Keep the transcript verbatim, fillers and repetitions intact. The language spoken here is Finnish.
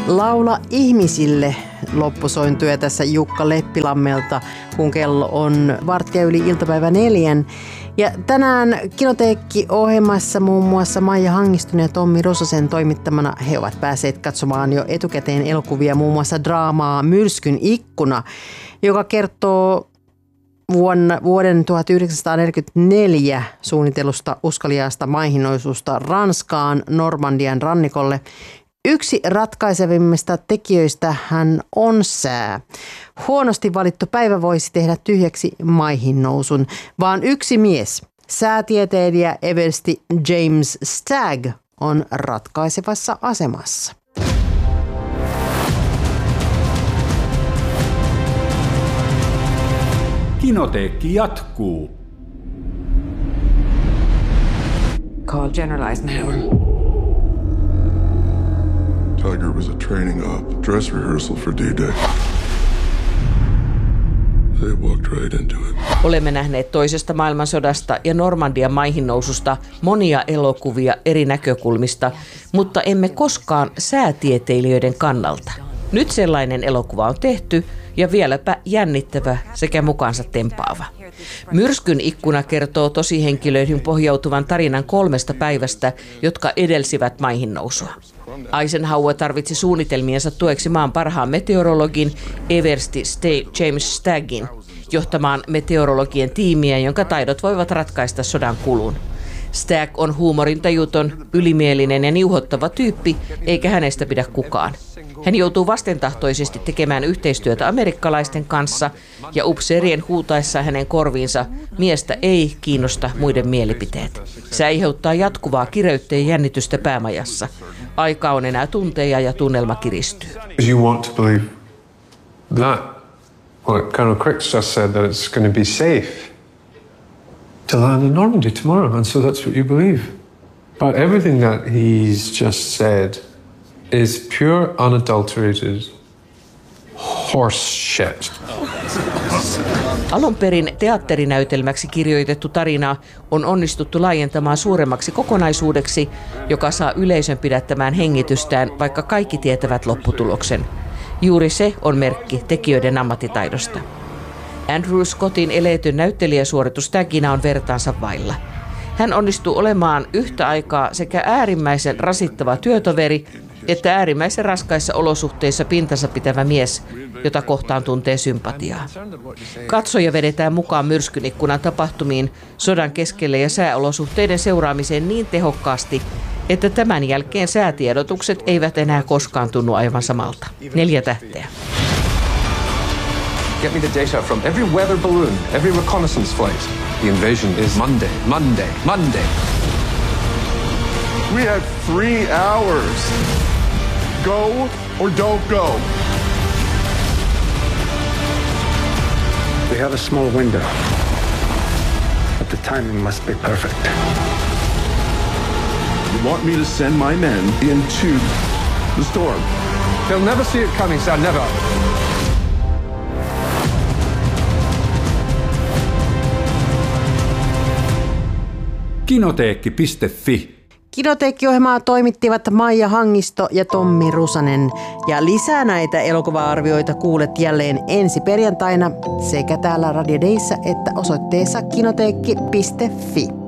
Laula ihmisille loppusointuja tässä Jukka Leppilammelta, kun kello on varttia yli iltapäivä neljän. Ja tänään Kinoteekki-ohjelmassa muun muassa Maija Hangiston ja Tommi Rosasen toimittamana he ovat päässeet katsomaan jo etukäteen elokuvia, muun muassa draamaa Myrskyn ikkuna, joka kertoo vuonna, vuoden tuhatyhdeksänsataaneljäkymmentäneljä suunnitelusta uskaliaasta maihinnoisusta Ranskaan Normandian rannikolle. Yksi ratkaisevimmista tekijöistä hän on sää. Huonosti valittu päivä voisi tehdä tyhjäksi maihinnousun, vaan yksi mies, säätieteilijä eversti James Stagg, on ratkaisevassa asemassa. Kinoteekki jatkuu. Call General Eisenhower. Tiger was a training op, dress rehearsal for D-Day. They walked right into it. Olemme nähneet toisesta maailmansodasta ja Normandian maihinnoususta monia elokuvia eri näkökulmista, mutta emme koskaan säätieteilijöiden kannalta. Nyt sellainen elokuva on tehty ja vieläpä jännittävä sekä mukaansa tempaava. Myrskyn ikkuna kertoo tosihenkilöihin pohjautuvan tarinan kolmesta päivästä, jotka edelsivät maihinnousua. Eisenhower tarvitsi suunnitelmiensa tueksi maan parhaan meteorologin eversti James Staggin johtamaan meteorologien tiimiä, jonka taidot voivat ratkaista sodan kulun. Stagg on huumorintajuton, ylimielinen ja niuhottava tyyppi, eikä hänestä pidä kukaan. Hän joutuu vastentahtoisesti tekemään yhteistyötä amerikkalaisten kanssa ja upseerien huutaessa hänen korviinsa miestä ei kiinnosta muiden mielipiteet. Se aiheuttaa jatkuvaa kireyttä ja jännitystä päämajassa. Aika on enää tunteja ja tunnelma kiristyy. You want to believe that? Well, Colonel Cricks just said that it's going to be safe to land in Normandy tomorrow, and so that's what you believe. But everything that he's just said is pure, unadulterated horse shit. Alun perin teatterinäytelmäksi kirjoitettu tarina on onnistuttu laajentamaan suuremmaksi kokonaisuudeksi, joka saa yleisön pidättämään hengitystään, vaikka kaikki tietävät lopputuloksen. Juuri se on merkki tekijöiden ammattitaidosta. Andrew Scottin eleetön näyttelijäsuoritus Staggina on vertaansa vailla. Hän onnistuu olemaan yhtä aikaa sekä äärimmäisen rasittava työtoveri, että äärimmäisen raskaissa olosuhteissa pintansa pitävä mies, jota kohtaan tuntee sympatiaa. Katsoja vedetään mukaan Myrskyn ikkunan tapahtumiin sodan keskelle ja sääolosuhteiden seuraamiseen niin tehokkaasti, että tämän jälkeen säätiedotukset eivät enää koskaan tunnu aivan samalta. Neljä tähteä. Get me the data from every weather balloon, every reconnaissance flight. The invasion is Monday, Monday, Monday. We had three hours. Go or don't go. We have a small window, but the timing must be perfect. You want me to send my men into the storm? They'll never see it coming, sir, never. Kinoteekki piste fi. Kinoteekki-ohjelmaa toimittivat Maija Hangisto ja Tommi Rusanen. Ja lisää näitä elokuva-arvioita kuulet jälleen ensi perjantaina sekä täällä Radio Dayssä että osoitteessa kinoteekki piste fi.